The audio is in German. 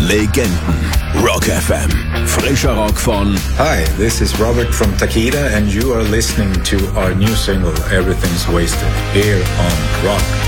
Legenden. Rock FM. Frischer Rock von... Hi, this is Robert from Takeda and you are listening to our new single, Everything's Wasted, here on Rock